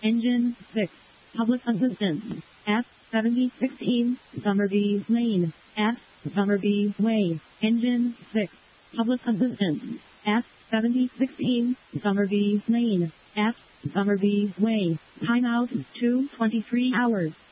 Engine 6. Public assistance. At 7016 Summerby Lane. At Summerby Way. Engine 6. Public assistance. At 7016 Summerby Lane. At Summerby Way. Timeout 2:23 hours.